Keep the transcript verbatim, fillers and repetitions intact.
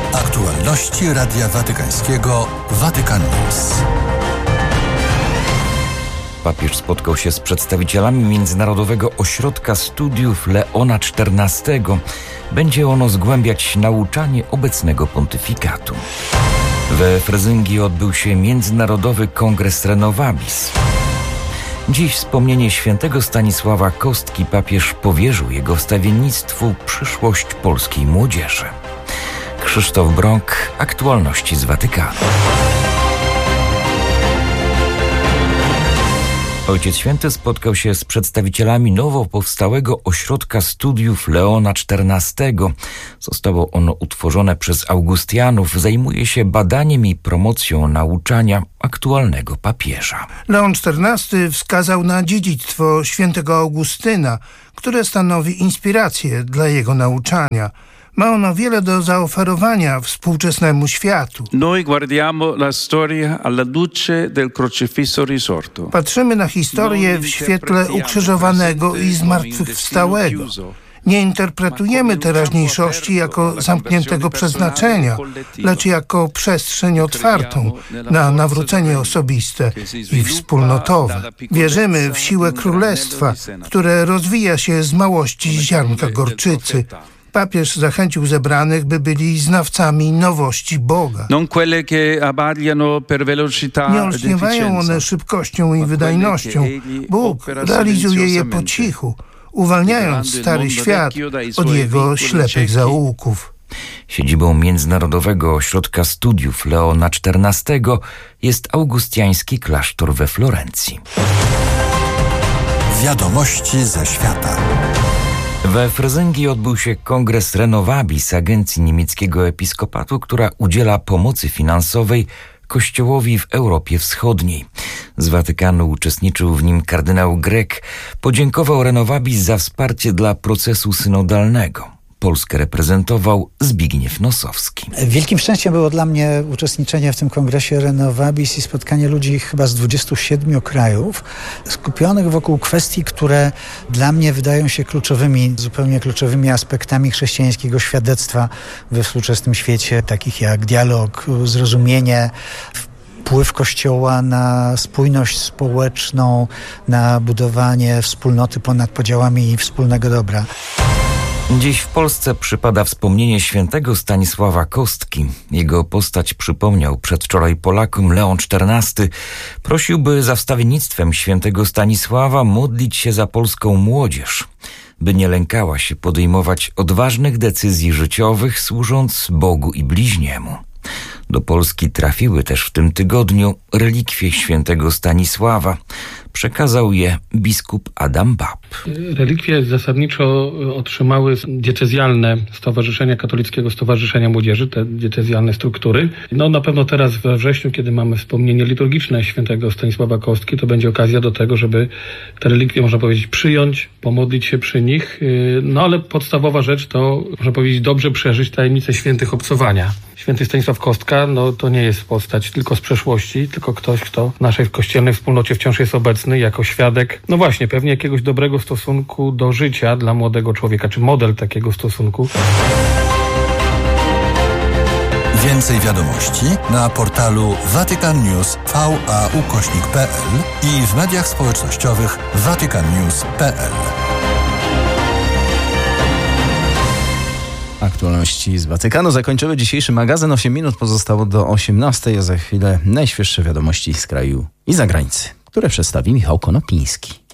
Aktualności Radia Watykańskiego Vatican News. Papież spotkał się z przedstawicielami Międzynarodowego Ośrodka Studiów Leona czternastego. Będzie ono zgłębiać nauczanie obecnego pontyfikatu. We Frezyngii odbył się Międzynarodowy Kongres Renovabis. Dziś wspomnienie świętego Stanisława Kostki. Papież powierzył jego wstawiennictwu przyszłość polskiej młodzieży. Krzysztof Brąk, aktualności z Watykanu. Ojciec Święty spotkał się z przedstawicielami nowo powstałego Ośrodka Studiów Leona czternastego. Zostało ono utworzone przez Augustianów. Zajmuje się badaniem i promocją nauczania aktualnego papieża. Leon czternasty wskazał na dziedzictwo świętego Augustyna, które stanowi inspirację dla jego nauczania. Ma ono wiele do zaoferowania współczesnemu światu. Noi guardiamo la storia alla luce del crocifisso risorto. Patrzymy na historię w świetle ukrzyżowanego i zmartwychwstałego. Nie interpretujemy teraźniejszości jako zamkniętego przeznaczenia, lecz jako przestrzeń otwartą na nawrócenie osobiste i wspólnotowe. Wierzymy w siłę królestwa, które rozwija się z małości ziarnka gorczycy. Papież zachęcił zebranych, by byli znawcami nowości Boga. Nie olśniewają one szybkością i wydajnością. Bóg realizuje je po cichu, uwalniając stary świat od jego ślepych zaułków. Siedzibą Międzynarodowego Ośrodka Studiów Leona czternastego jest augustiański klasztor we Florencji. Wiadomości ze świata. We Frezyngii odbył się kongres Renovabis, agencji niemieckiego episkopatu, która udziela pomocy finansowej Kościołowi w Europie Wschodniej. Z Watykanu uczestniczył w nim kardynał Grek. Podziękował Renovabis za wsparcie dla procesu synodalnego. Polskę reprezentował Zbigniew Nosowski. Wielkim szczęściem było dla mnie uczestniczenie w tym kongresie Renovabis i spotkanie ludzi chyba z dwudziestu siedmiu krajów, skupionych wokół kwestii, które dla mnie wydają się kluczowymi, zupełnie kluczowymi aspektami chrześcijańskiego świadectwa we współczesnym świecie, takich jak dialog, zrozumienie, wpływ Kościoła na spójność społeczną, na budowanie wspólnoty ponad podziałami i wspólnego dobra. Dziś w Polsce przypada wspomnienie świętego Stanisława Kostki. Jego postać przypomniał przedwczoraj Polakom Leon czternasty. Prosił, by za wstawiennictwem świętego Stanisława modlić się za polską młodzież, by nie lękała się podejmować odważnych decyzji życiowych, służąc Bogu i bliźniemu. Do Polski trafiły też w tym tygodniu relikwie świętego Stanisława. Przekazał je biskup Adam Bab. Relikwie zasadniczo otrzymały diecezjalne Stowarzyszenia Katolickiego Stowarzyszenia Młodzieży, te diecezjalne struktury. No na pewno teraz we wrześniu, kiedy mamy wspomnienie liturgiczne świętego Stanisława Kostki, to będzie okazja do tego, żeby te relikwie, można powiedzieć, przyjąć, pomodlić się przy nich. No ale podstawowa rzecz to, można powiedzieć, dobrze przeżyć tajemnicę świętych obcowania. Święty Stanisław Kostka, no to nie jest postać tylko z przeszłości, tylko ktoś, kto w naszej kościelnej wspólnocie wciąż jest obecny jako świadek, no właśnie, pewnie jakiegoś dobrego stosunku do życia dla młodego człowieka, czy model takiego stosunku. Więcej wiadomości na portalu Vatican News V A ukośnik P L i w mediach społecznościowych vatican news kropka p l. Aktualności z Watykanu zakończyły dzisiejszy magazyn. osiem minut pozostało do osiemnastej, a za chwilę najświeższe wiadomości z kraju i zagranicy, które przedstawi Michał Konopiński.